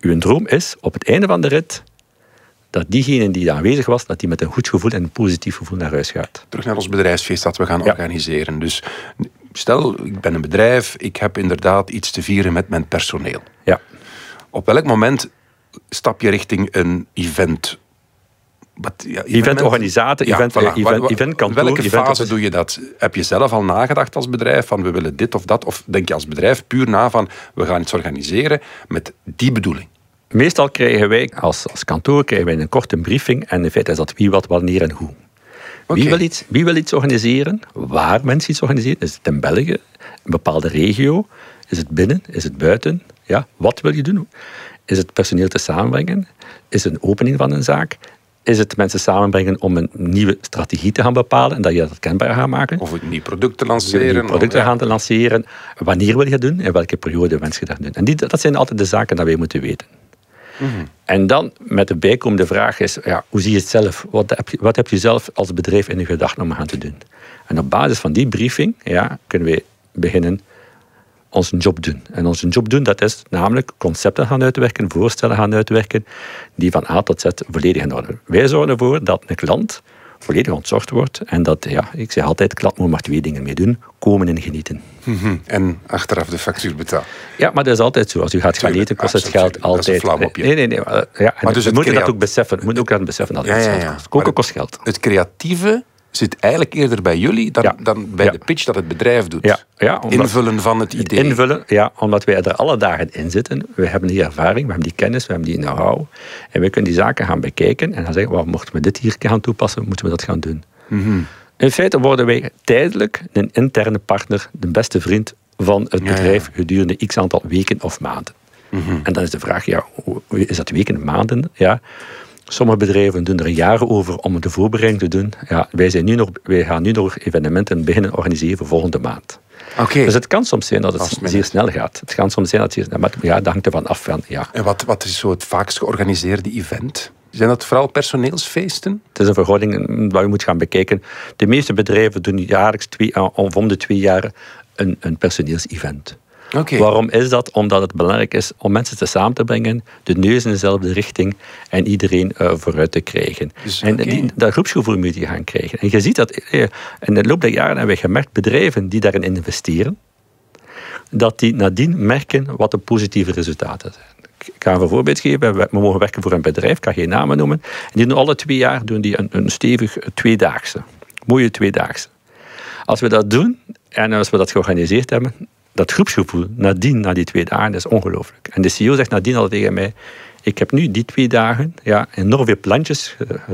uw droom is, op het einde van de rit, dat diegene die aanwezig was, dat die met een goed gevoel en een positief gevoel naar huis gaat. Terug naar ons bedrijfsfeest dat we gaan organiseren. Dus stel, ik ben een bedrijf, ik heb inderdaad iets te vieren met mijn personeel. Ja. Op welk moment stap je richting een event? Eventorganisator, eventkantoor. Welke fase doe je dat? Heb je zelf al nagedacht als bedrijf van we willen dit of dat? Of denk je als bedrijf puur na van we gaan iets organiseren met die bedoeling? Meestal krijgen wij als kantoor een korte briefing en in feite is dat wie, wat, wanneer en hoe. Okay. Wie wil iets organiseren? Waar mensen iets organiseren? Is het in België? Een bepaalde regio? Is het binnen? Is het buiten? Ja, wat wil je doen? Is het personeel te samenbrengen? Is het een opening van een zaak? Is het mensen samenbrengen om een nieuwe strategie te gaan bepalen en dat je dat kenbaar gaat maken? Of een nieuw product te lanceren. Gaan te lanceren. Wanneer wil je dat doen? In welke periode wens je dat doen? En dat zijn altijd de zaken die wij moeten weten. Mm-hmm. En dan met de bijkomende vraag is, hoe zie je het zelf? Wat heb je zelf als bedrijf in je gedachten om gaan te doen? En op basis van die briefing kunnen we beginnen onze job doen. En onze job doen, dat is namelijk concepten gaan uitwerken, voorstellen gaan uitwerken, die van A tot Z volledig in orde. Wij zorgen ervoor dat een klant volledig ontzorgd wordt en dat, ik zeg altijd, klant moet maar 2 dingen mee doen, komen en genieten. Mm-hmm. En achteraf de factuur betalen. Ja, maar dat is altijd zo. Als u gaat gaan eten, kost het geld altijd. Dat is een flauw opje. Nee. Maar dus we moeten dat ook beseffen. We moeten ook beseffen dat het geld kost. Koken kost geld. Het creatieve zit eigenlijk eerder bij jullie dan bij de pitch dat het bedrijf doet. Invullen van het idee. Invullen, omdat wij er alle dagen in zitten. We hebben die ervaring, we hebben die kennis, we hebben die know-how. En we kunnen die zaken gaan bekijken en gaan zeggen, mochten we dit hier gaan toepassen, moeten we dat gaan doen. Mm-hmm. In feite worden wij tijdelijk een interne partner, de beste vriend van het bedrijf gedurende x aantal weken of maanden. Mm-hmm. En dan is de vraag, is dat weken, maanden? Ja. Sommige bedrijven doen er jaren over om de voorbereiding te doen. Ja, wij gaan nu nog evenementen beginnen organiseren voor volgende maand. Okay. Dus het kan soms zijn dat het zeer snel gaat. Het kan soms zijn dat het zeer snel gaat. Maar dat hangt ervan af. En wat is zo het vaakst georganiseerde event? Zijn dat vooral personeelsfeesten? Het is een verhouding waar je moet gaan bekijken. De meeste bedrijven doen jaarlijks om de 2 jaar een personeelsevent. Okay. Waarom is dat? Omdat het belangrijk is om mensen samen te brengen, de neus in dezelfde richting en iedereen vooruit te krijgen. Dus, en dat groepsgevoel moet je gaan krijgen. En je ziet dat in de loop der jaren hebben we gemerkt, bedrijven die daarin investeren, dat die nadien merken wat de positieve resultaten zijn. Ik ga een voorbeeld geven. We mogen werken voor een bedrijf, ik kan geen namen noemen. En die doen alle 2 jaar een stevig 2-daagse. Mooie 2-daagse. Als we dat doen, en als we dat georganiseerd hebben, dat groepsgevoel nadien, na die 2 dagen, is ongelooflijk. En de CEO zegt nadien al tegen mij, ik heb nu die 2 dagen enorm veel plantjes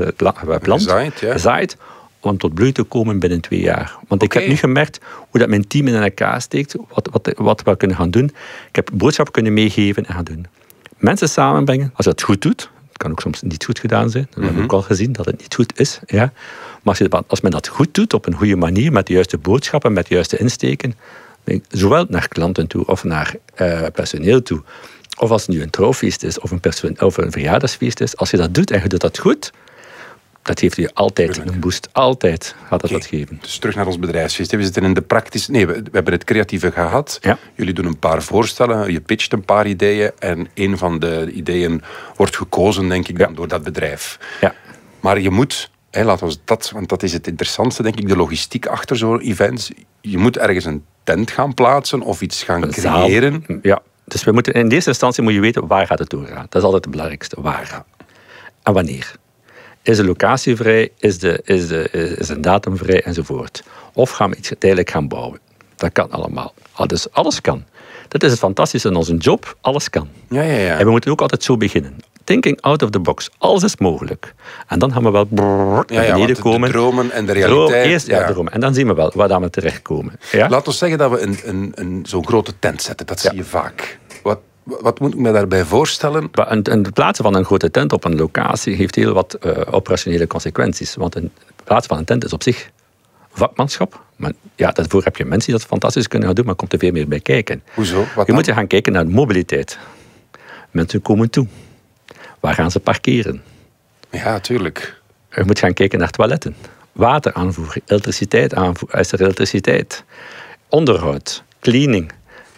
gezaaid om tot bloei te komen binnen 2 jaar. Want ik heb nu gemerkt hoe dat mijn team in elkaar steekt, wat we kunnen gaan doen. Ik heb boodschap kunnen meegeven en gaan doen. Mensen samenbrengen, als je dat goed doet, het kan ook soms niet goed gedaan zijn, dat hebben we ook al gezien, dat het niet goed is. Ja. Maar als men dat goed doet, op een goede manier, met de juiste boodschappen, met de juiste insteken, zowel naar klanten toe of naar personeel toe, of als het nu een trouwfeest is of een verjaardagsfeest is, als je dat doet en je doet dat goed, dat geeft je altijd een boost. Altijd gaat dat geven. Dus terug naar ons bedrijfsfeest. We zitten in de praktische... Nee, we hebben het creatieve gehad. Ja. Jullie doen een paar voorstellen, je pitcht een paar ideeën en een van de ideeën wordt gekozen, denk ik, dan door dat bedrijf. Ja. Maar je moet... laten we dat, want dat is het interessantste, denk ik, de logistiek achter zo'n event. Je moet ergens een tent gaan plaatsen of iets gaan creëren. Ja, dus in eerste instantie moet je weten waar gaat het door gaan. Dat is altijd het belangrijkste. Waar? En wanneer? Is de locatie vrij? Is een datum vrij? Enzovoort. Of gaan we iets tijdelijk gaan bouwen? Dat kan allemaal. Dus alles kan. Dat is het fantastische in onze job. Alles kan. Ja. En we moeten ook altijd zo beginnen. Thinking out of the box. Alles is mogelijk. En dan gaan we wel naar beneden komen. De dromen en de realiteit. Eerst dromen. En dan zien we wel waar we terechtkomen. Ja? Laten we zeggen dat we zo'n grote tent zetten. Dat zie je vaak. Wat moet ik me daarbij voorstellen? Het plaatsen van een grote tent op een locatie heeft heel wat operationele consequenties. Want het plaatsen van een tent is op zich vakmanschap. Maar daarvoor heb je mensen die dat fantastisch kunnen gaan doen, maar komt er veel meer bij kijken. Hoezo? Je moet gaan kijken naar de mobiliteit. Mensen komen toe. Waar gaan ze parkeren? Ja, tuurlijk. Je moet gaan kijken naar toiletten. Water aanvoeren, elektriciteit aanvoeren. Is er elektriciteit? Onderhoud, cleaning.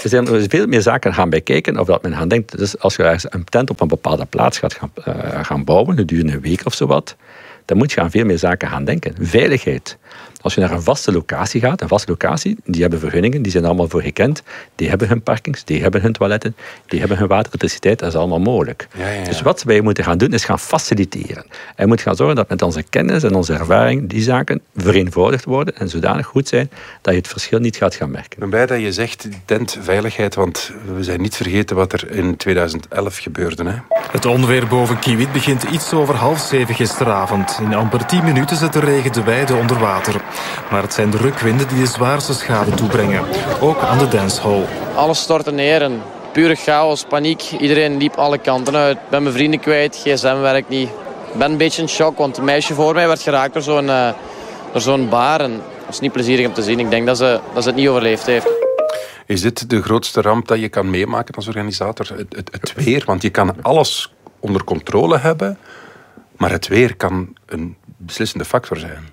zijn er veel meer zaken gaan bij kijken of dat men gaan denkt. Dus als je ergens een tent op een bepaalde plaats gaat gaan bouwen, dat duurt een week of zo wat, dan moet je aan veel meer zaken gaan denken. Veiligheid. Als je naar een vaste locatie gaat, die hebben vergunningen, die zijn allemaal voor gekend. Die hebben hun parkings, die hebben hun toiletten, die hebben hun water, elektriciteit, dat is allemaal mogelijk. Ja. Dus wat wij moeten gaan doen, is gaan faciliteren. En je moet gaan zorgen dat met onze kennis en onze ervaring die zaken vereenvoudigd worden en zodanig goed zijn dat je het verschil niet gaat gaan merken. Ik ben blij dat je zegt tentveiligheid, want we zijn niet vergeten wat er in 2011 gebeurde. Hè? Het onweer boven Kiewiet begint iets over 6:30 gisteravond. In amper 10 minuten zet de regen de weide onder water. Maar het zijn de rukwinden die de zwaarste schade toebrengen. Ook aan de dancehall. Alles stortte neer en pure chaos, paniek. Iedereen liep alle kanten uit. Ik ben mijn vrienden kwijt, gsm werkt niet. Ik ben een beetje in shock, want een meisje voor mij werd geraakt door zo'n baar. En dat is niet plezierig om te zien. Ik denk dat ze het niet overleefd heeft. Is dit de grootste ramp dat je kan meemaken als organisator? Het weer? Want je kan alles onder controle hebben, maar het weer kan een beslissende factor zijn.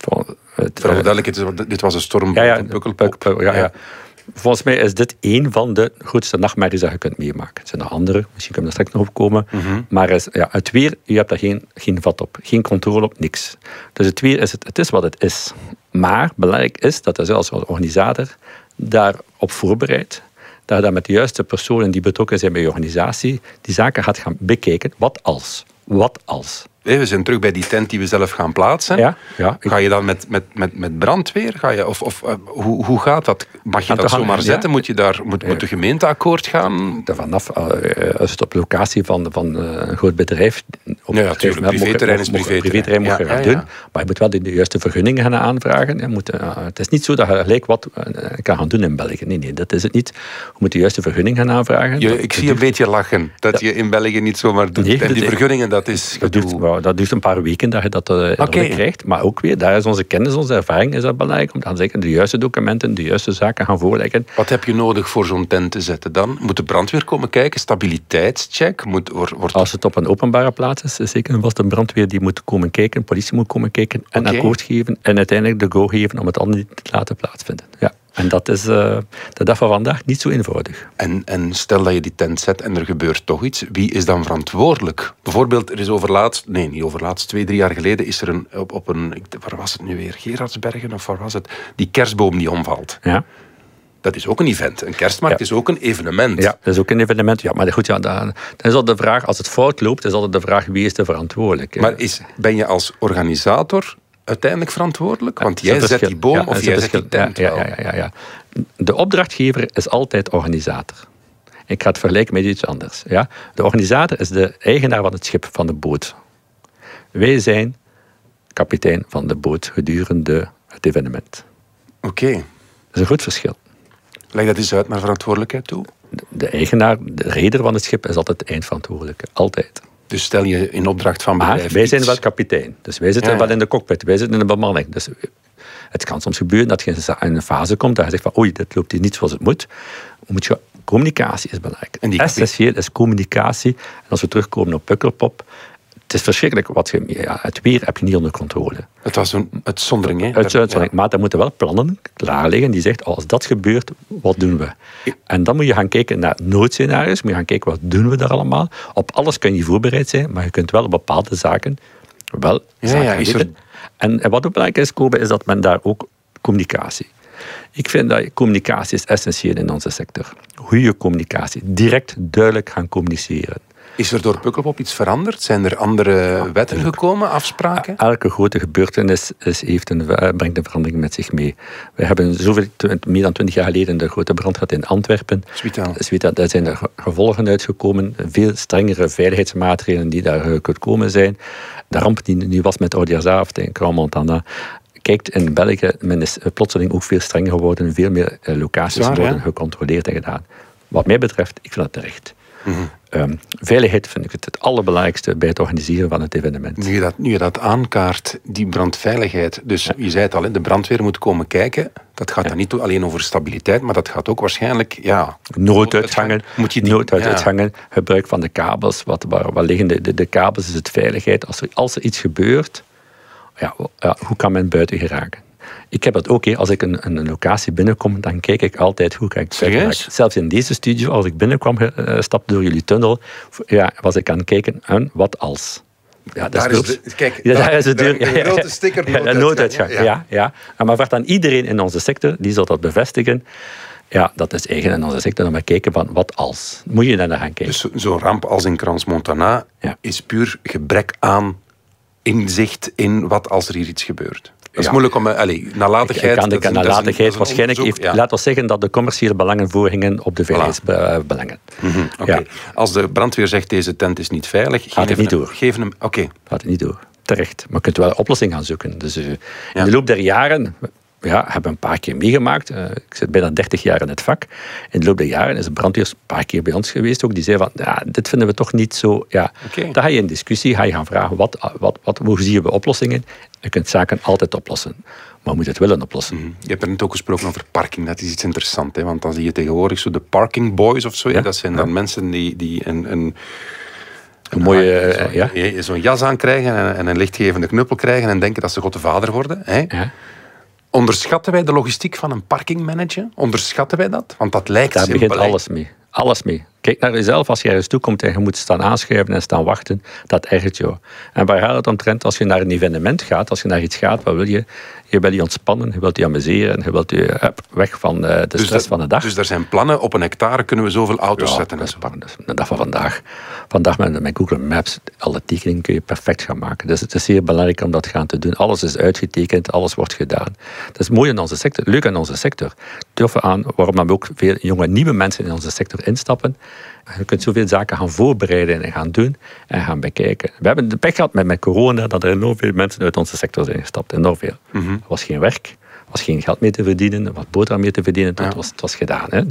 Dit was een storm van Pukkelpop. Ja. Volgens mij is dit één van de grootste nachtmerries dat je kunt meemaken. Er zijn nog andere, misschien kunnen we er straks nog op komen. Maar het weer, je hebt daar geen vat op, geen controle op, niks. Dus het weer het is wat het is. Maar belangrijk is dat je als organisator daarop voorbereidt, dat je daar met de juiste personen die betrokken zijn bij je organisatie die zaken gaat gaan bekijken. Wat als? We zijn terug bij die tent die we zelf gaan plaatsen. Ja. Ga je dan met brandweer? Hoe gaat dat? Mag je dat zomaar zetten? Moet de gemeente akkoord gaan? Vanaf, als het op locatie van een groot bedrijf... natuurlijk. Privéterrein is privéterrein. Moet je gaan doen. Maar je moet wel de juiste vergunningen gaan aanvragen. Het is niet zo dat je gelijk wat kan gaan doen in België. Nee, dat is het niet. Je moet de juiste vergunning gaan aanvragen. Ik zie een beetje lachen. Dat je in België niet zomaar doet. En die vergunningen, dat is dat duurt een paar weken dat je dat krijgt. Maar ook weer, daar is onze kennis, onze ervaring is dat belangrijk. Om dan zeker de juiste documenten, de juiste zaken gaan voorleggen. Wat heb je nodig voor zo'n tent te zetten dan? Moet de brandweer komen kijken? Stabiliteitscheck? Als het op een openbare plaats is zeker vast de brandweer die moet komen kijken, politie moet komen kijken en akkoord geven. En uiteindelijk de go geven om het allemaal niet te laten plaatsvinden. Ja. En dat is de dag van vandaag niet zo eenvoudig. En stel dat je die tent zet en er gebeurt toch iets, wie is dan verantwoordelijk? Bijvoorbeeld, er is niet overlaatst, 2-3 jaar geleden is er waar was het nu weer? Gerardsbergen of waar was het? Die kerstboom die omvalt. Ja. Dat is ook een event. Een kerstmarkt is ook een evenement. Ja, dat is ook een evenement. Ja, maar goed, dan is al de vraag, als het fout loopt, is altijd de vraag wie is er verantwoordelijk. Maar ben je als organisator uiteindelijk verantwoordelijk? Want jij zet die boom of jij zet die tent wel. Ja. De opdrachtgever is altijd organisator. Ik ga het vergelijken met iets anders. Ja? De organisator is de eigenaar van het schip, van de boot. Wij zijn kapitein van de boot gedurende het evenement. Oké. Dat is een groot verschil. Leg dat eens uit naar verantwoordelijkheid toe. De eigenaar, de reder van het schip is altijd de eindverantwoordelijke. Altijd. Dus stel je in opdracht van bedrijf. Maar wij zijn wel kapitein. Dus wij zitten wel in de cockpit. Wij zitten in de bemanning. Dus het kan soms gebeuren dat je in een fase komt dat je zegt van oei, dit loopt hier niet zoals het moet. Communicatie is belangrijk. Essentieel is communicatie. En als we terugkomen op Pukkelpop, het is verschrikkelijk. Het weer heb je niet onder controle. Het was een uitzondering, hè? Uitzondering. Maar er moeten wel plannen klaar liggen die zegt, als dat gebeurt, wat doen we? En dan moet je gaan kijken naar noodscenario's. Moet je gaan kijken, wat doen we daar allemaal? Op alles kun je voorbereid zijn, maar je kunt wel op bepaalde zaken weten. En wat ook belangrijk is, Kobe, is dat men daar ook communicatie. Ik vind dat communicatie is essentieel in onze sector. Goede communicatie. Direct, duidelijk gaan communiceren. Is er door Pukkelpop iets veranderd? Zijn er andere wetten gekomen, afspraken? Elke grote gebeurtenis brengt een verandering met zich mee. We hebben meer dan 20 jaar geleden de grote brand gehad in Antwerpen. Svita, daar zijn er gevolgen uitgekomen. Veel strengere veiligheidsmaatregelen die daar gekomen zijn. De ramp die nu was met Oudjaarsavond in Crans-Montana. Kijkt in België, men is plotseling ook veel strenger geworden. Veel meer locaties worden gecontroleerd en gedaan. Wat mij betreft, ik vind dat terecht. Veiligheid vind ik het allerbelangrijkste bij het organiseren van het evenement. Nu je dat aankaart, die brandveiligheid. Dus je zei het al, de brandweer moet komen kijken. Dat gaat dan niet alleen over stabiliteit, maar dat gaat ook waarschijnlijk... Nooduitgangen, gebruik van de kabels. Waar liggen de kabels is het veiligheid. Als er iets gebeurt, hoe kan men buiten geraken? Ik heb dat ook. Als ik een locatie binnenkom, dan kijk ik altijd hoe kan ik het uitmaken. Zelfs in deze studio, als ik binnenkwam, stapte door jullie tunnel, was ik aan het kijken, wat als... Ja, daar is de deur. Een grote sticker. Nooduitgang. Ja. Maar voor dan iedereen in onze sector, die zal dat bevestigen. Ja, dat is eigen in onze sector. Dan maar kijken van wat als. Moet je daar naar gaan kijken. Dus zo'n ramp als in Crans-Montana is puur gebrek aan inzicht in wat als er hier iets gebeurt. Dat is moeilijk om... nalatigheid... Nalatigheid waarschijnlijk heeft... Laten we zeggen dat de commerciële belangen voorgingen op de veiligheidsbelangen. Okay. Als de brandweer zegt deze tent is niet veilig... Gaat het niet door. Geven hem... Gaat het niet door. Terecht. Maar je kunt wel een oplossing gaan zoeken. Dus in de loop der jaren... hebben we een paar keer meegemaakt. Ik zit bijna 30 jaar in het vak. In de loop der jaren is de brandweer een paar keer bij ons geweest. Ook, die zei van, dit vinden we toch niet zo... Dan ga je in discussie, ga je gaan vragen, hoe zien we oplossingen? Je kunt zaken altijd oplossen. Maar je moet het willen oplossen. Je hebt er net ook gesproken over parking. Dat is iets interessants. Hè? Want dan zie je tegenwoordig zo de parking boys of zo. Ja? Dat zijn dan mensen die een mooie... zo'n jas aankrijgen en een lichtgevende knuppel krijgen en denken dat ze God de Vader worden. Hè? Ja. Onderschatten wij de logistiek van een parkingmanager? Onderschatten wij dat? Want dat lijkt simpel. Daar begint alles mee. Alles mee. Kijk naar jezelf, als je ergens toe komt en je moet staan aanschuiven en staan wachten, dat ergert jou. En waar gaat het omtrent als je naar een evenement gaat, als je naar iets gaat, wat wil je? Je wil je ontspannen, je wilt je amuseren, je wilt je weg van de stress van de dag. Dus er zijn plannen, op een hectare kunnen we zoveel auto's zetten. Dat is spannend. De dag van vandaag. Vandaag met Google Maps, alle tekeningen kun je perfect gaan maken. Dus het is zeer belangrijk om dat gaan te doen. Alles is uitgetekend, alles wordt gedaan. Dat is mooi in onze sector, leuk aan onze sector. Durven aan, waarom dan ook veel jonge nieuwe mensen in onze sector instappen. Je kunt zoveel zaken gaan voorbereiden en gaan doen en gaan bekijken. We hebben de pech gehad met corona dat er enorm veel mensen uit onze sector zijn gestapt. Enorm veel. Er was geen werk, er was geen geld meer te verdienen, er was boterham meer te verdienen. Het was gedaan. Hè.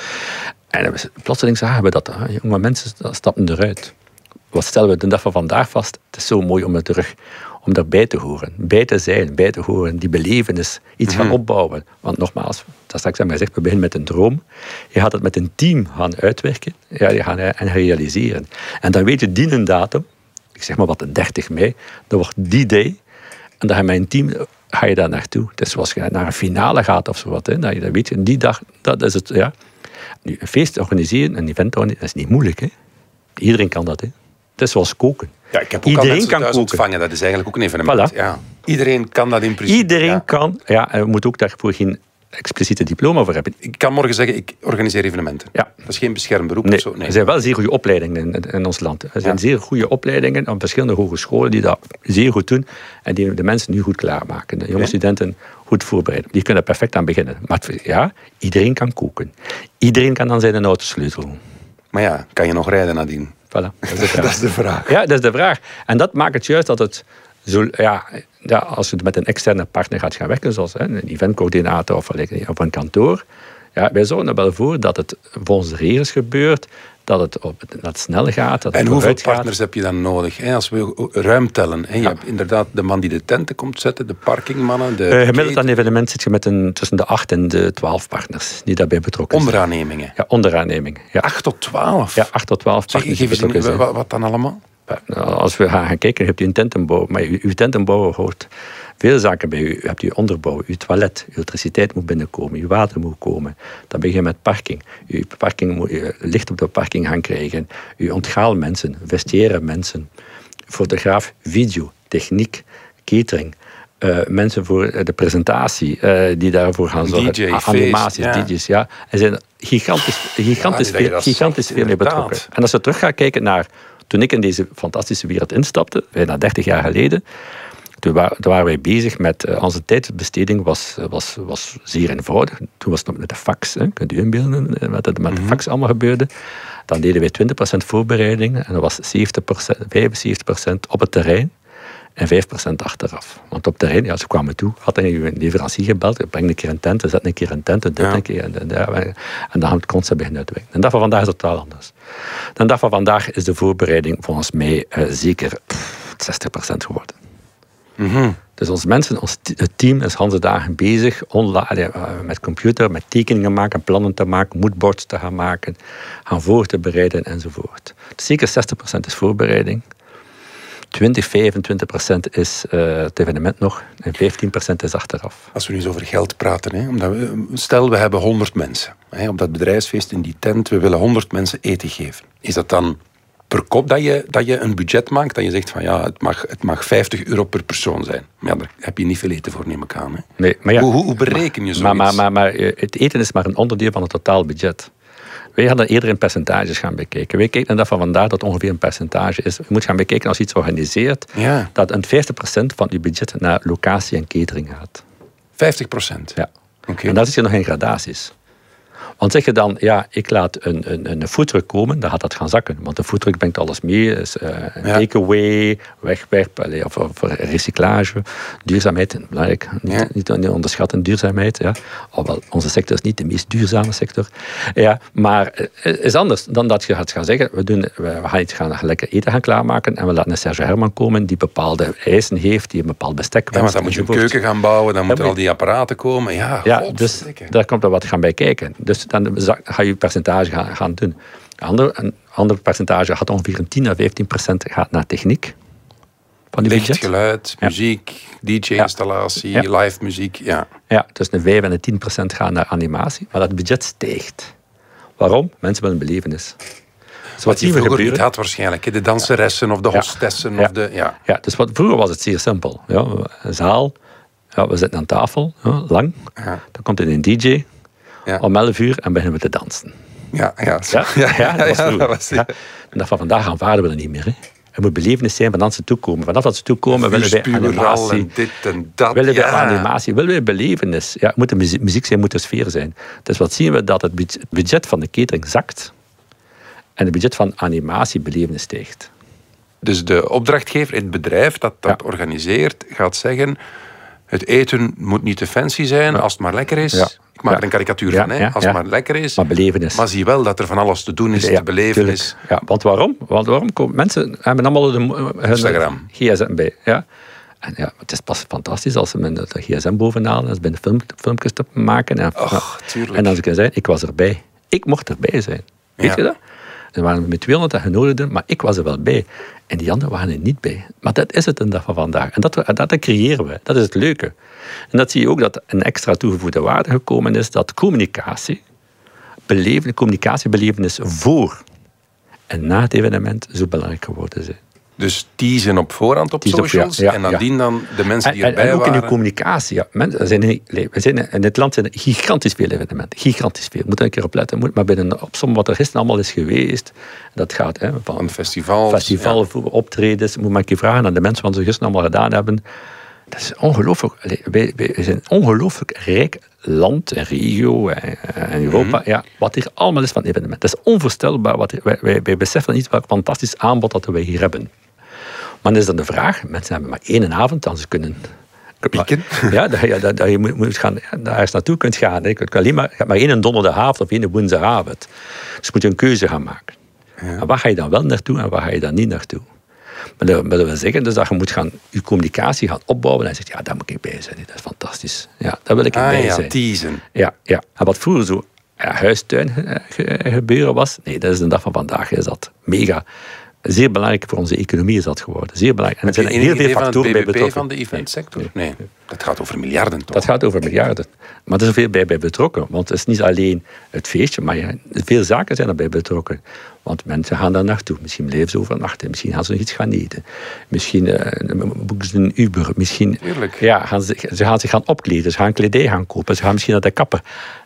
En plotseling zagen we dat jonge mensen stapten eruit. Wat stellen we de dag van vandaag vast? Het is zo mooi om daarbij te horen. Bij te zijn, bij te horen. Die belevenis, iets gaan opbouwen. Want nogmaals, dat straks hebben we gezegd, we beginnen met een droom. Je gaat het met een team gaan uitwerken. Je gaat en realiseren. En dan weet je, die een datum, ik zeg maar wat, de 30 mei, dan wordt die day. En dan ga je met een team, ga je daar naartoe. Het is zoals je naar een finale gaat of zo wat. Hè. Dan weet je, die dag, dat is het. Ja. Nu, een feest organiseren, een event organiseren, dat is niet moeilijk. Hè. Iedereen kan dat. Hè. Het is zoals koken. Ja, ik heb ook al mensen thuis ontvangen. Dat is eigenlijk ook een evenement. Voilà. Ja. Iedereen kan dat in principe. Iedereen kan. Ja, en we moeten ook daarvoor geen expliciete diploma voor hebben. Ik kan morgen zeggen, ik organiseer evenementen. Ja. Dat is geen beschermd beroep of zo. Nee. Er zijn wel zeer goede opleidingen in ons land. Er zijn zeer goede opleidingen aan verschillende hogescholen die dat zeer goed doen en die de mensen nu goed klaarmaken. De jonge studenten goed voorbereiden. Die kunnen perfect aan beginnen. Maar iedereen kan koken. Iedereen kan dan zijn autosleutel. Maar kan je nog rijden nadien? Voilà, dat is de vraag. Ja, dat is de vraag. En dat maakt het juist dat het zo... als je met een externe partner gaat gaan werken, zoals een eventcoördinator of een kantoor, wij zorgen er wel voor dat het volgens de regels gebeurt, dat het snel gaat. En hoeveel partners heb je dan nodig? Hè? Als we ruim tellen. Hè? Je hebt inderdaad de man die de tenten komt zetten, de parkingmannen. Gemiddeld aan een evenement zit je met tussen de 8 en de 12 partners die daarbij betrokken zijn. Onderaannemingen? Ja, onderaannemingen. Ja. 8 tot 12? Ja, 8 tot 12 partners die betrokken zijn. Wat dan allemaal? Als we gaan kijken, hebt u een tentenbouw. Maar uw tentenbouwer hoort veel zaken bij u. U hebt uw onderbouw, uw toilet, uw elektriciteit moet binnenkomen, uw water moet komen. Dan begin je met parking. Uw parking moet licht op de parking gaan krijgen. Uw onthaalmensen, vestiaire mensen, fotograaf, video, techniek, catering. Mensen voor de presentatie, die daarvoor gaan zorgen. DJ, animaties, DJ's. Ja. Er zijn gigantisch veel mee betrokken. En als we terug gaan kijken naar toen ik in deze fantastische wereld instapte, bijna 30 jaar geleden, toen waren wij bezig met onze tijdsbesteding was zeer eenvoudig. Toen was het nog met de fax. Kunt u inbeelden wat er met de fax allemaal gebeurde? Dan deden wij 20% voorbereiding en dat was 75% op het terrein en 5% achteraf. Want op het terrein, ze kwamen toe, hadden een leverancier gebeld, breng een keer een tent, zet een keer een tent, een keer en dan gaan we het concept beginnen uitwerken. En dat van vandaag is totaal anders. De dag van vandaag is de voorbereiding volgens mij zeker 60% geworden. Dus onze mensen, het team is hele dagen bezig met computer, met tekeningen maken, plannen te maken, moodboards te gaan maken, gaan voor te bereiden enzovoort. Dus zeker 60% is voorbereiding. 20% 20-25% is het evenement nog en 15% is achteraf. Als we nu eens over geld praten, hè, stel we hebben 100 mensen. Hè, op dat bedrijfsfeest in die tent, we willen 100 mensen eten geven. Is dat dan per kop dat je een budget maakt, dat je zegt van ja, het mag €50 per persoon zijn? Maar ja, daar heb je niet veel eten voor, neem ik aan. Hè? Nee, maar ja, hoe bereken je zoiets? Maar het eten is maar een onderdeel van het totaalbudget. Wij hadden eerder in percentages gaan bekijken. Wij kijken naar dat van vandaag dat ongeveer een percentage is. Je moet gaan bekijken als je iets organiseert, dat een 50% van je budget naar locatie en catering gaat. 50%? Ja. Okay. En daar zit je nog in gradaties. Want zeg je dan, ja, ik laat een foodtruck komen, dan gaat dat gaan zakken. Want de foodtruck brengt alles mee. Dus, takeaway, wegwerp, of recyclage, duurzaamheid, belangrijk. Niet onderschatten, duurzaamheid. Ja. Alhoewel, onze sector is niet de meest duurzame sector. Ja, maar het is anders dan dat je gaat gaan zeggen, we gaan lekker eten gaan klaarmaken en we laten een Serge Herman komen die bepaalde eisen heeft, die een bepaald bestek wenst. Ja, maar dan moet je een keuken gaan bouwen, dan moeten al die apparaten komen. Ja, dus daar komt er wat gaan bij kijken. Dus dan ga je percentage gaan doen. Een ander percentage gaat ongeveer 10-15% gaat naar techniek. Van die licht, budget. geluid, muziek, DJ-installatie, live muziek. Ja, dus een 5 en een 10% gaan naar animatie. Maar dat budget stijgt. Waarom? Mensen willen een belevenis. Dus wat je vroeger niet had waarschijnlijk. De danseressen of de hostessen. Ja, dus vroeger was het zeer simpel. Ja, een zaal, we zitten aan tafel, lang. Ja. Dan komt er een DJ. Ja. Om 11:00 en beginnen we te dansen. Ja, dat was vroeger. En dat van vandaag aanvaarden we dat niet meer. Hè. Er moet belevenis zijn van ze toekomen. Vanaf dat ze toekomen willen wij animatie. En dit en dat. Willen wij animatie, willen wij belevenis. Ja, het moet de muziek zijn, moet de sfeer zijn. Dus wat zien we? Dat het budget van de catering zakt. En het budget van animatie belevenis stijgt. Dus de opdrachtgever in het bedrijf dat organiseert, gaat zeggen, het eten moet niet te fancy zijn, als het maar lekker is. Ja. Ik maak er een karikatuur van, als het maar lekker is. Maar belevenis. Maar zie wel dat er van alles te doen is, te beleven is. Ja, want waarom? Mensen hebben allemaal hun gsm bij. Ja. En ja, het is pas fantastisch als ze met de gsm bovenaan en ze bij de filmpjes te maken. En dan ze kunnen zeggen, ik was erbij. Ik mocht erbij zijn. Weet je dat? Er waren met 200 genodigden, maar ik was er wel bij. En die anderen waren er niet bij. Maar dat is het een dag van vandaag. En dat creëren we. Dat is het leuke. En dat zie je ook dat een extra toegevoegde waarde gekomen is, dat communicatiebelevenis voor en na het evenement zo belangrijk geworden zijn. Dus teasen op voorhand op socials en nadien dan de mensen die erbij waren. En ook in de communicatie. Ja. In dit land zijn er gigantisch veel evenementen. Gigantisch veel. Moet er een keer op letten. Maar binnen opzommen wat er gisteren allemaal is geweest. Dat gaat van festivals, optredens. Moet maar een keer vragen aan de mensen wat ze gisteren allemaal gedaan hebben. Dat is ongelooflijk. Wij zijn een ongelooflijk rijk land en regio en Europa. Ja, wat hier allemaal is van evenementen. Dat is onvoorstelbaar. Wij beseffen niet welk fantastisch aanbod dat wij hier hebben. Maar dan is dan de vraag, mensen hebben maar 1 avond dan ze kunnen pieken. Ja, dat je moet gaan, daar eens naartoe kunt gaan. Je hebt alleen maar 1 donderdagavond of 1 woensdagavond. Dus moet je een keuze gaan maken. Ja. En waar ga je dan wel naartoe en waar ga je dan niet naartoe? Maar dat wil zeggen dus dat je moet je communicatie gaan opbouwen en je zegt, ja, daar moet ik bij zijn. Dat is fantastisch. Ja, daar wil ik bij zijn. Teasen. Ja. En wat vroeger zo huistuin gebeuren was, nee, dat is de dag van vandaag. Is dat mega. Zeer belangrijk voor onze economie is dat geworden. Zeer belangrijk. En er zijn heel veel factoren bij betrokken. Van de eventsector? Nee. Dat gaat over miljarden, toch? Dat gaat over miljarden. Maar er is veel bij betrokken. Want het is niet alleen het feestje, maar veel zaken zijn erbij betrokken. Want mensen gaan daar naartoe. Misschien blijven ze overnachten. Misschien gaan ze nog iets gaan eten. Misschien boeken ze een Uber. Misschien gaan ze zich gaan opkleden. Ze gaan kledij gaan kopen. Ze gaan misschien naar de kapper.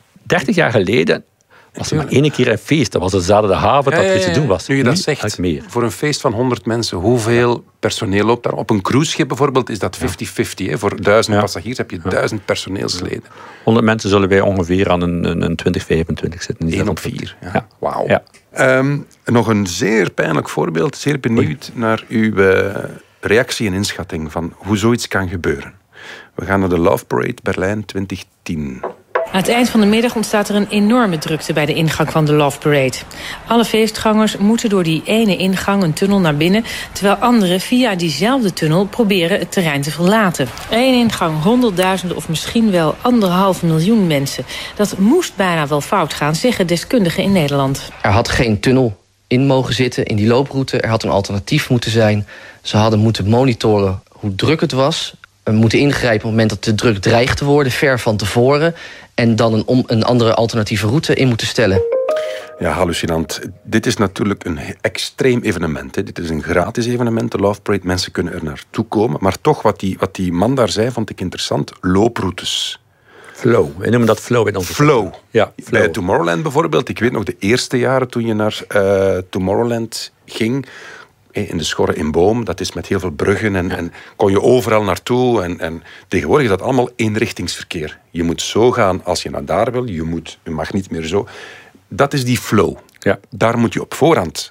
30 jaar geleden was er maar 1 keer een feest. Dat was een zaterdagavond dat er iets te doen was. Nu je dat zegt, voor een feest van 100 mensen, hoeveel personeel loopt daar? Op een cruiseschip bijvoorbeeld is dat 50-50. Voor 1000 passagiers heb je 1000 personeelsleden. 100 mensen zullen wij ongeveer aan een 20-25 zitten. 1 op 4. Ja. Wauw. Ja. Nog een zeer pijnlijk voorbeeld. Zeer benieuwd naar uw reactie en inschatting van hoe zoiets kan gebeuren. We gaan naar de Love Parade Berlijn 2010. Aan het eind van de middag ontstaat er een enorme drukte bij de ingang van de Love Parade. Alle feestgangers moeten door die ene ingang een tunnel naar binnen, terwijl anderen via diezelfde tunnel proberen het terrein te verlaten. 1 ingang, honderdduizenden of misschien wel 1,5 miljoen mensen. Dat moest bijna wel fout gaan, zeggen deskundigen in Nederland. Er had geen tunnel in mogen zitten in die looproute. Er had een alternatief moeten zijn. Ze hadden moeten monitoren hoe druk het was. Moeten ingrijpen op het moment dat de druk dreigt te worden, ver van tevoren. En dan een andere alternatieve route in moeten stellen. Ja, hallucinant. Dit is natuurlijk een extreem evenement. Hè. Dit is een gratis evenement, de Love Parade. Mensen kunnen er naartoe komen. Maar toch, wat die man daar zei, vond ik interessant. Looproutes. Flow. We noemen dat flow in onze flow. Ja, flow. Bij Tomorrowland bijvoorbeeld. Ik weet nog de eerste jaren toen je naar Tomorrowland ging, in de Schorre in Boom, dat is met heel veel bruggen en kon je overal naartoe. En tegenwoordig is dat allemaal eenrichtingsverkeer. Je moet zo gaan als je naar daar wil. Je mag niet meer zo. Dat is die flow. Ja. Daar moet je op voorhand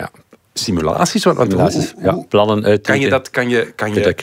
simulaties, plannen uit. Kan je dat creëren?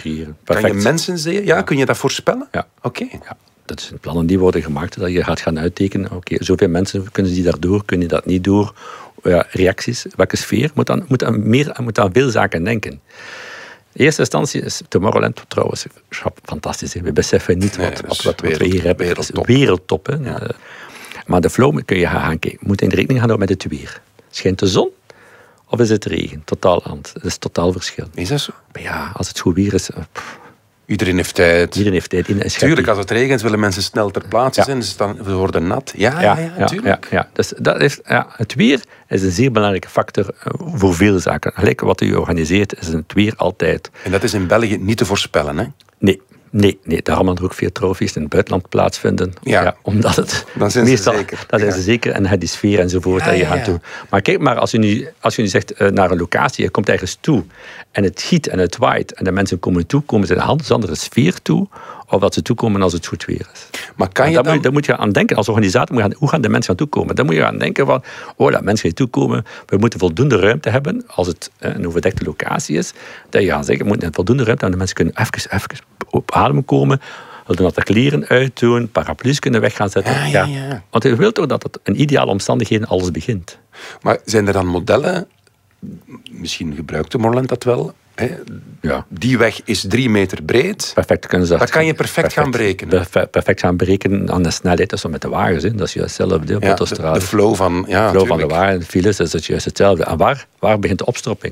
Kan je mensen zeggen? Ja, kun je dat voorspellen? Ja. Oké. Ja. Dat zijn plannen die worden gemaakt, dat je gaat gaan uittekenen. Oké, zoveel mensen kunnen die daardoor, kunnen die dat niet door. Ja, reacties, welke sfeer? Moet aan veel zaken denken. In eerste instantie is Tomorrowland trouwens fantastisch. We beseffen niet wat we hier hebben. Wereldtop. Wereldtop, hè. Ja. Maar de flow kun je gaan kijken. Moet in rekening gaan houden met het weer. Schijnt de zon of is het regen? Totaal anders. Dat is totaal verschil. Is dat zo? Maar ja, als het goed weer is... Iedereen heeft tijd. Tuurlijk, als het regent willen mensen snel ter plaatse zijn. Ze worden nat. Ja, tuurlijk. Ja. Dus het weer is een zeer belangrijke factor voor veel zaken. Gelijk wat u organiseert, is het weer altijd. En dat is in België niet te voorspellen, hè? Nee, daarom gaan er ook veel trofies in het buitenland plaatsvinden. Ja. Omdat het dan zijn meestal... ze zeker. Dat zijn ze zeker en het die sfeer enzovoort dat je gaat toe. Maar kijk maar, als je nu zegt naar een locatie, je komt ergens toe en het giet en het waait en de mensen komen toe, komen ze in een heel andere sfeer toe, of dat ze toekomen als het goed weer is. Maar kan je daar moet je aan denken, als organisator, hoe gaan de mensen aan toekomen? Dan moet je aan denken van, dat mensen hier toekomen, we moeten voldoende ruimte hebben, als het een overdekte locatie is, dat je gaat zeggen, we moeten voldoende ruimte hebben, de mensen kunnen even op adem komen, de natte kleren uitdoen, paraplu's kunnen weg gaan zetten. Ja. Want je wilt toch dat het in ideale omstandigheden alles begint. Maar zijn er dan modellen, misschien gebruikt Tomorrowland dat wel, hè? Ja. Die weg is 3 meter breed. Perfect kunnen ze dat kan je perfect gaan berekenen. Perfect gaan berekenen aan de snelheid. Dat is zo met de wagens. Hè. Dat is juist hetzelfde op autostrade. De flow van... Ja, de flow van de wagen, files, dat is juist hetzelfde. En waar begint de opstopping?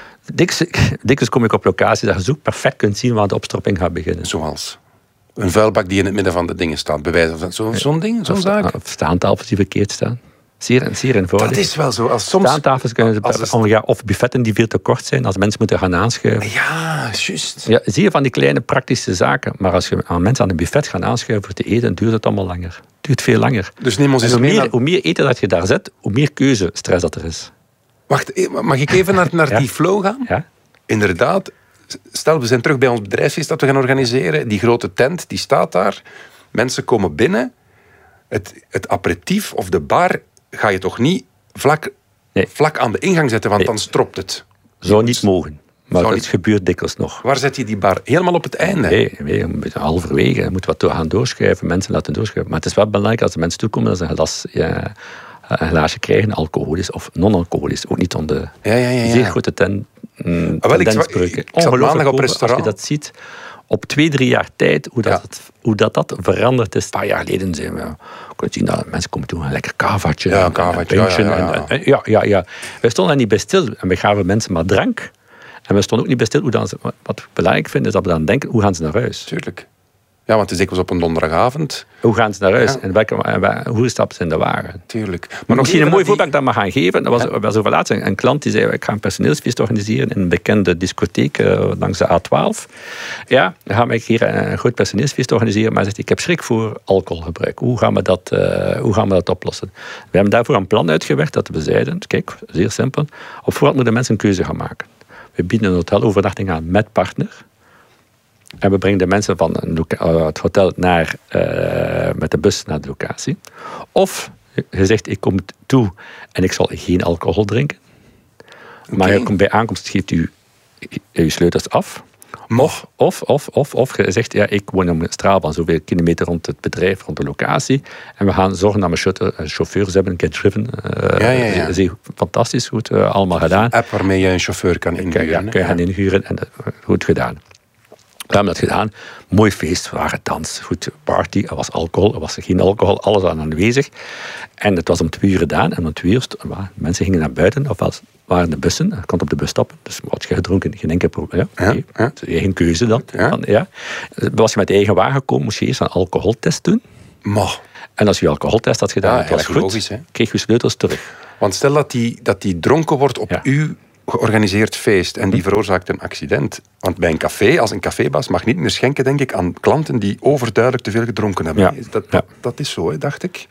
Dikwijls kom ik op locaties dat je zo perfect kunt zien waar de opstopping gaat beginnen. Zoals? Een vuilbak die in het midden van de dingen staat. Bij wijze van zo'n ding, zo'n zaak. Of staantafels die verkeerd staan. Zeer eenvoudig. Dat is wel zo. Als soms... Staantafels kunnen of buffetten die veel te kort zijn, als mensen moeten gaan aanschuiven. Ja, juist. Ja, zie je van die kleine praktische zaken. Maar als je aan mensen aan een buffet gaat aanschuiven voor te eten, duurt het allemaal langer. Het duurt veel langer. Dus neem ons eens mee. Hoe meer eten dat je daar zet, hoe meer keuzestress dat er is. Wacht, mag ik even naar die flow gaan? Ja. Inderdaad. Stel, we zijn terug bij ons bedrijfsfeest dat we gaan organiseren. Die grote tent, die staat daar. Mensen komen binnen. Het aperitief of de bar ga je toch niet vlak aan de ingang zetten, want dan stropt het. Zou niet mogen. Maar het gebeurt dikwijls nog. Waar zet je die bar? Helemaal op het einde? Nee, halverwege. Je moet wat gaan doorschuiven, mensen laten doorschuiven. Maar het is wel belangrijk als de mensen toekomen dat ze een glaasje krijgen, alcoholisch of non-alcoholisch. Ook niet om de zeer grote tendensbreuken. Ik zat maandag op restaurant. Als je dat ziet, op 2-3 jaar tijd, hoe dat veranderd is. Een paar jaar geleden zijn we... Je zien dat mensen komen toe een lekker kavaatje. Ja, een kavaatje. Ja. We stonden er niet bij stil. En we gaven mensen maar drank. En we stonden ook niet bij stil. Wat ik belangrijk vind, is dat we dan denken, hoe gaan ze naar huis? Tuurlijk. Ja, want het is dikwijls op een donderdagavond. Hoe gaan ze naar huis? En hoe stappen ze in de wagen? Tuurlijk. Maar misschien een mooi voorbeeld dat ik dat mag gaan geven. Dat was over laatst een klant die zei, ik ga een personeelsfeest organiseren in een bekende discotheek langs de A12. Ja, dan gaan we hier een groot personeelsfeest organiseren. Maar hij zegt, ik heb schrik voor alcoholgebruik. Hoe gaan we dat oplossen? We hebben daarvoor een plan uitgewerkt dat we zeiden, kijk, zeer simpel. Op voorhand moeten mensen een keuze gaan maken. We bieden een hotelovernachting aan met partner. En we brengen de mensen van het hotel met de bus naar de locatie. Of je zegt, ik kom toe en ik zal geen alcohol drinken. Maar bij aankomst geeft u uw sleutels af. Of je zegt, ik woon op een straal van zoveel kilometer rond het bedrijf, rond de locatie. En we gaan zorgen dat we chauffeurs hebben, get driven. Dat is fantastisch, goed allemaal gedaan. Een app waarmee je een chauffeur kan inhuren. Ja, kun je gaan inhuren en goed gedaan. We hebben dat gedaan. Mooi feest, we waren dans, goed party, er was alcohol, er was geen alcohol, alles was aanwezig. En het was om 2 uur gedaan. En om 2 uur, mensen gingen naar buiten, ofwel waren de bussen, je kon op de bus stappen. Dus wat je gedronken, geen enkel probleem. Geen keuze dan. Was je met de eigen wagen gekomen, moest je eerst een alcoholtest doen. En als je alcoholtest had gedaan, het was goed, logisch, kreeg je sleutels terug. Want stel dat die dronken wordt op uw georganiseerd feest en die veroorzaakt een accident. Want bij een café, als een cafébaas, mag niet meer schenken, denk ik, aan klanten die overduidelijk te veel gedronken hebben. Dat is zo, dacht ik.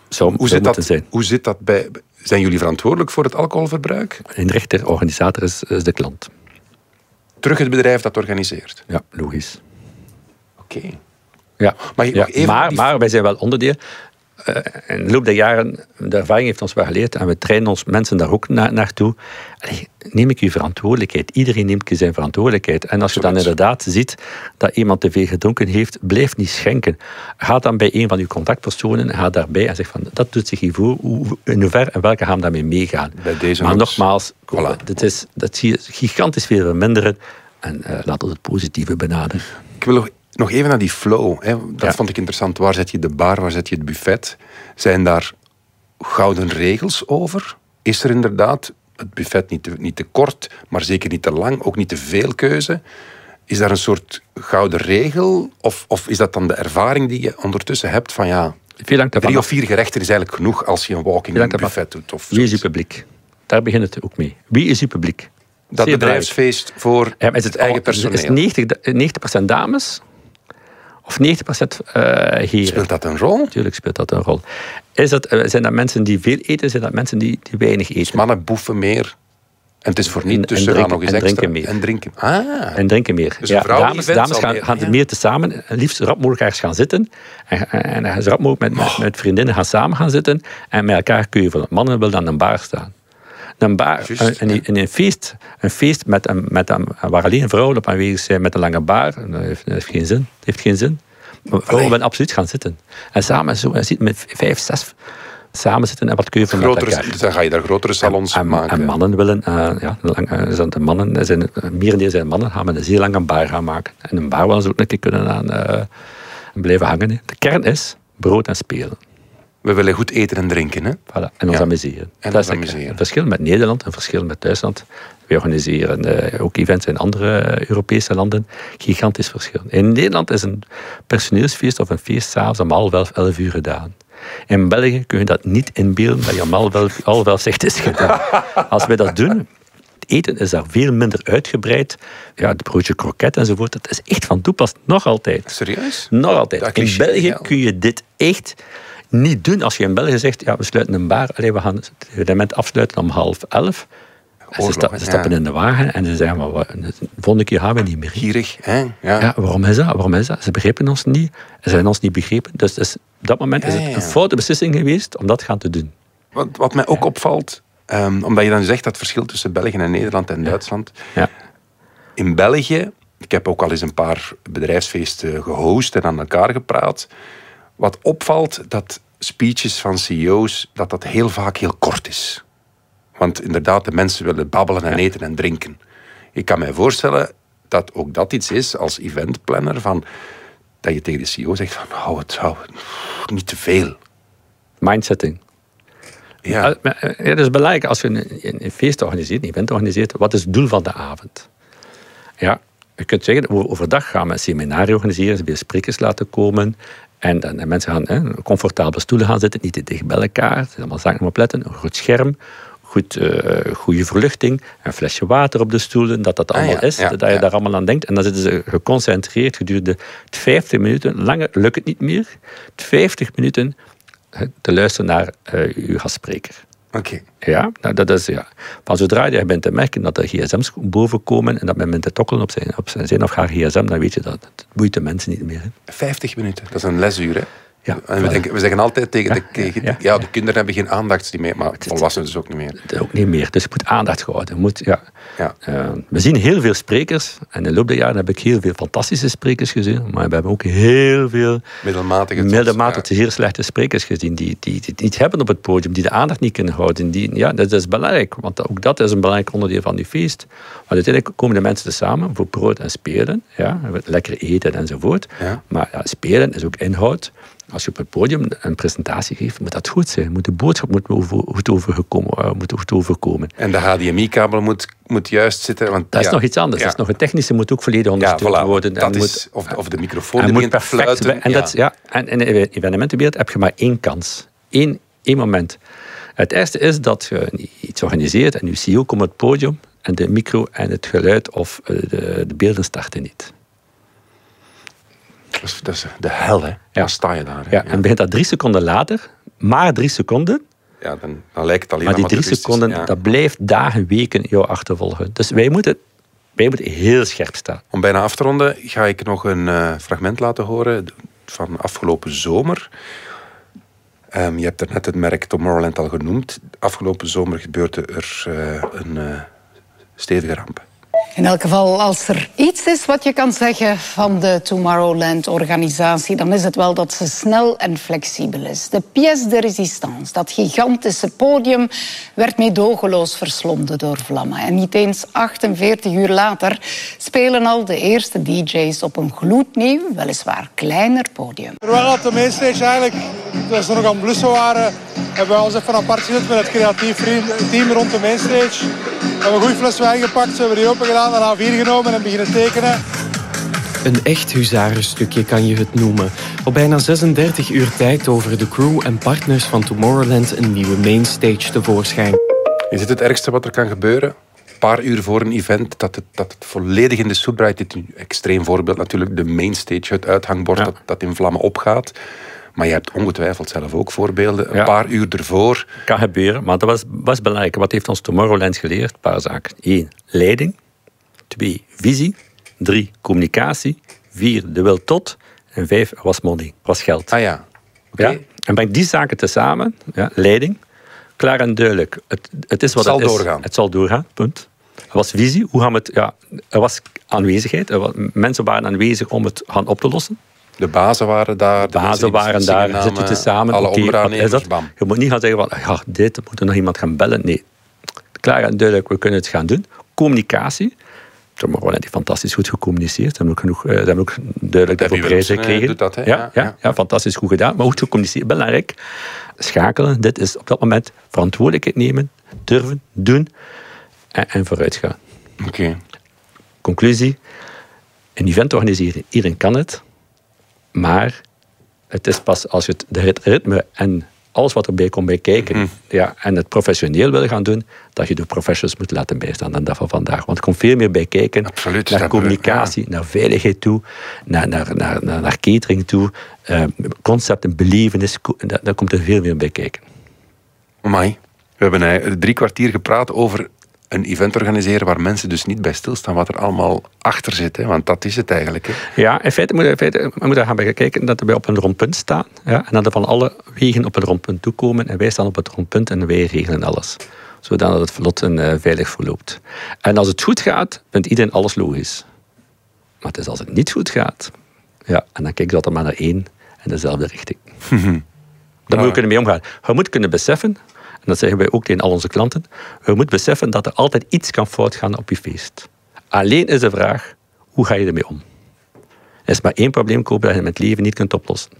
Hoe zit dat bij... Zijn jullie verantwoordelijk voor het alcoholverbruik? Inrichter-organisator is de klant. Terug het bedrijf dat organiseert? Ja, logisch. Oké. Ja. Maar wij zijn wel onderdeel. In de loop der jaren, de ervaring heeft ons wel geleerd en we trainen ons mensen daar ook naartoe. Neem ik uw verantwoordelijkheid. Iedereen neemt zijn verantwoordelijkheid. En als je dan inderdaad ziet dat iemand te veel gedronken heeft, blijf niet schenken. Ga dan bij een van uw contactpersonen, ga daarbij en zeg van, dat doet zich hier voor, in hoeverre en welke gaan daarmee meegaan. Maar nogmaals, dat zie je gigantisch veel verminderen en laten we het positieve benaderen. Ik wil nog even naar die flow. Dat vond ik interessant. Waar zet je de bar, waar zet je het buffet? Zijn daar gouden regels over? Is er inderdaad het buffet niet te kort, maar zeker niet te lang, ook niet te veel keuze? Is daar een soort gouden regel? Of is dat dan de ervaring die je ondertussen hebt van 3 of 4 gerechten is eigenlijk genoeg als je een walking buffet doet? Wie is uw publiek? Daar begint het ook mee. Wie is uw publiek? Dat bedrijfsfeest voor het eigen personeel. Is 90% dames? Of 90% heren. Speelt dat een rol? Natuurlijk speelt dat een rol. Zijn dat mensen die veel eten? Zijn dat mensen die weinig eten? Dus mannen boeven meer. En het is voor niet tussen gaan nog eens extra. Drinken meer. En drinken meer. Dus dames gaan meer tezamen, liefst rap mogelijk ergens gaan zitten. En rap mogelijk met vriendinnen samen gaan zitten. En met elkaar keuvelen. Mannen willen aan een bar staan. Een bar, een feest waar alleen vrouwen op aanwezig zijn met een lange bar, dat heeft geen zin. Vrouwen willen absoluut gaan zitten. En samen met 5, 6 samen zitten en wat keuvelen met elkaar. Dus dan ga je daar grotere salons maken. En mannen willen, merendeel zijn mannen, gaan met een zeer lange bar gaan maken. En een bar willen ze ook een keer kunnen aan blijven hangen. De kern is brood en spelen. We willen goed eten en drinken. Hè? Voilà, en ons amuseren. Dat is een verschil met Nederland, een verschil met Duitsland. We organiseren ook events in andere Europese landen. Gigantisch verschil. In Nederland is een personeelsfeest of een feest 's avonds om 11 uur gedaan. In België kun je dat niet inbeelden dat je om 11 zegt is gedaan. Als wij dat doen, het eten is daar veel minder uitgebreid. Ja, het broodje kroket enzovoort, dat is echt van toepassing. Nog altijd. Serieus? Nog altijd. In België kun je dit echt niet doen. Als je in België zegt, we sluiten een bar, we gaan het evenement afsluiten om 10:30. Ze stappen in de wagen en ze zeggen, de volgende keer gaan we niet meer. Gierig, hè? Ja, waarom is dat? Ze begrepen ons niet. Ze hebben ons niet begrepen. Dus op dat moment is het een foute beslissing geweest om dat gaan te doen. Wat mij ook opvalt, omdat je dan zegt dat verschil tussen België en Nederland en Duitsland. Ja. In België, ik heb ook al eens een paar bedrijfsfeesten gehost en aan elkaar gepraat. Wat opvalt, dat speeches van CEO's, dat heel vaak heel kort is. Want inderdaad, de mensen willen babbelen en eten en drinken. Ik kan mij voorstellen dat ook dat iets is als eventplanner, dat je tegen de CEO zegt van hou het niet te veel. Mindsetting. Ja. Het is belangrijk als je een feest organiseert, een event organiseert, wat is het doel van de avond? Ja, je kunt zeggen, overdag gaan we een seminarie organiseren, ze weer sprekers laten komen. En mensen gaan comfortabele stoelen gaan zitten, niet te dicht bij elkaar. Het zijn allemaal zaken om op letten. Een goed scherm, goede verluchting, een flesje water op de stoelen, dat allemaal is. Dat je daar allemaal aan denkt. En dan zitten ze geconcentreerd gedurende 50 minuten. Langer lukt het niet meer. 50 minuten te luisteren naar uw gastspreker. Oké. Ja, dat is ja. Maar zodra je bent te merken dat er gsm's boven komen en dat men bent te tokkelen op zijn of haar gsm, dan weet je dat het boeit de mensen niet meer. Hè. 50 minuten, dat is een lesuur, hè? Ja, en we zeggen altijd tegen de kinderen hebben geen aandacht meer, maar volwassenen dus ook niet meer. Ook niet meer, dus je moet aandacht houden. We zien heel veel sprekers, en in de loop der jaren heb ik heel veel fantastische sprekers gezien, maar we hebben ook heel veel middelmatige zeer slechte sprekers gezien, die het niet hebben op het podium, die de aandacht niet kunnen houden. Dat is belangrijk, want ook dat is een belangrijk onderdeel van die feest. Want uiteindelijk komen de mensen samen voor brood en spelen, lekker eten enzovoort. Ja. Maar spelen is ook inhoud. Als je op het podium een presentatie geeft, moet dat goed zijn. De boodschap moet goed overkomen. En de HDMI-kabel moet juist zitten. Want, dat is nog iets anders. Dat is nog het technische moet ook volledig ondersteund worden. Dat is, of de microfoon die begint te fluiten. En in de evenementenwereld heb je maar één kans. Eén moment. Het eerste is dat je iets organiseert en je CEO komt op het podium en de micro en het geluid of de beelden starten niet. Dat is de hel, hè? Dan sta je daar. Hè? Ja, en begint dat 3 seconden later, maar 3 seconden. Ja, dan lijkt het alleen maar die 3 seconden, dat blijft dagen, weken jou achtervolgen. Dus wij moeten heel scherp staan. Om bijna af te ronden ga ik nog een fragment laten horen van afgelopen zomer. Je hebt er net het merk Tomorrowland al genoemd. Afgelopen zomer gebeurde er een stevige ramp. In elk geval, als er iets is wat je kan zeggen van de Tomorrowland-organisatie, dan is het wel dat ze snel en flexibel is. De pièce de résistance, dat gigantische podium, werd meedogenloos verslonden door vlammen. En niet eens 48 uur later spelen al de eerste DJ's op een gloednieuw, weliswaar kleiner podium. Terwijl op de mainstage eigenlijk, dat ze nog aan het blussen waren, hebben we ons even apart gezet met het creatief team rond de mainstage. We hebben een goede fles wijn gepakt, we hebben die open gedaan, dan A4 genomen en beginnen tekenen. Een echt huzarenstukje kan je het noemen. Op bijna 36 uur tijd toveren de crew en partners van Tomorrowland een nieuwe mainstage tevoorschijn. Is het ergste wat er kan gebeuren? Een paar uur voor een event, dat het volledig in de soep draait. Dit is een extreem voorbeeld natuurlijk, de mainstage, het uithangbord dat in vlammen opgaat. Maar je hebt ongetwijfeld zelf ook voorbeelden. Een paar uur ervoor. Kan gebeuren, maar dat was belangrijk. Wat heeft ons Tomorrowland geleerd? Een paar zaken. 1. Leiding. 2. Visie. 3. Communicatie. 4. De wil tot. En 5. Was money. Was geld. Ah ja. Okay. Ja? En breng die zaken tezamen. Ja? Leiding. Klaar en duidelijk. Het is wat het is. Doorgaan. Het zal doorgaan. Punt. Er was visie. Hoe gaan we het... Ja, er was aanwezigheid. Mensen waren aanwezig om het gaan op te lossen. De bazen waren daar. Zitten te samen. Alle onderaannemers, bam. Je moet niet gaan zeggen van, dit moet er nog iemand gaan bellen. Nee, klaar en duidelijk, we kunnen het gaan doen. Communicatie. Tomorrowland heeft fantastisch goed gecommuniceerd. Ze hebben ook duidelijk daarvoor prijzen gekregen. Doet dat, hè? Ja, fantastisch goed gedaan. Maar goed gecommuniceerd, belangrijk. Schakelen, dit is op dat moment verantwoordelijkheid nemen, durven, doen en vooruit gaan. Oké. Conclusie, een event organiseren, iedereen kan het. Maar het is pas als je het ritme en alles wat erbij komt bij kijken en het professioneel wil gaan doen, dat je de professionals moet laten bijstaan dan dat van vandaag. Want er komt veel meer bij kijken. Absoluut, naar communicatie, naar veiligheid toe, naar catering toe, concepten, belevenis, daar komt er veel meer bij kijken. Amai. We hebben 3 kwartier gepraat over een event organiseren waar mensen dus niet bij stilstaan wat er allemaal achter zit. Hè? Want dat is het eigenlijk. Hè? Ja, in feite moet je gaan bij kijken dat we op een rondpunt staan. Ja, en dat er van alle wegen op het rondpunt toekomen. En wij staan op het rondpunt en wij regelen alles. Zodat het vlot en veilig verloopt. En als het goed gaat, vindt iedereen alles logisch. Maar het is als het niet goed gaat. Ja, en dan kijk je altijd maar naar één in dezelfde richting. Daar moet je kunnen mee omgaan. Je moet kunnen beseffen... En dat zeggen wij ook tegen al onze klanten. We moeten beseffen dat er altijd iets kan fout gaan op je feest. Alleen is de vraag, hoe ga je ermee om? Er is maar 1 probleem kopen dat je met leven niet kunt oplossen.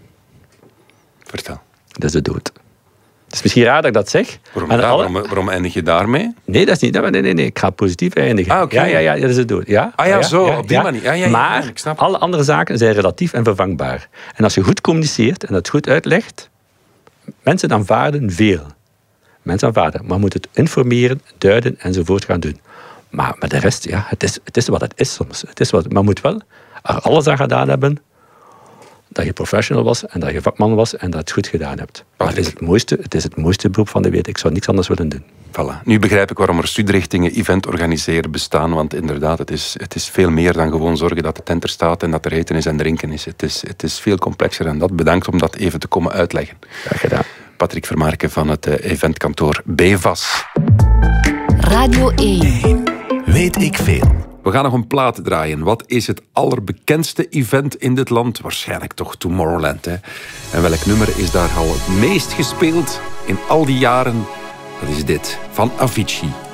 Vertel. Dat is de dood. Het is misschien raar dat ik dat zeg. Waarom eindig je daarmee? Nee, dat is niet. Nee. Ik ga positief eindigen. Ah, okay. Ja, dat is de dood. Op die manier. Maar ik snap. Alle andere zaken zijn relatief en vervangbaar. En als je goed communiceert en het goed uitlegt, mensen aanvaarden veel. Mensen aanvaarden, maar je moet het informeren, duiden enzovoort gaan doen. Maar de rest, het is wat het is soms. Maar je moet wel er alles aan gedaan hebben dat je professional was en dat je vakman was en dat je het goed gedaan hebt. Maar het is het mooiste beroep van de wereld. Ik zou niks anders willen doen. Voilà. Nu begrijp ik waarom er studrichtingen event organiseren bestaan, want inderdaad, het is veel meer dan gewoon zorgen dat de tent er staat en dat er eten is en drinken is. Het is veel complexer en dat. Bedankt om dat even te komen uitleggen. Graag gedaan. Patrick Vermarken van het eventkantoor BVAS. Radio 1. Weet ik veel. We gaan nog een plaat draaien. Wat is het allerbekendste event in dit land? Waarschijnlijk toch Tomorrowland. Hè? En welk nummer is daar al het meest gespeeld in al die jaren? Dat is dit, van Avicii.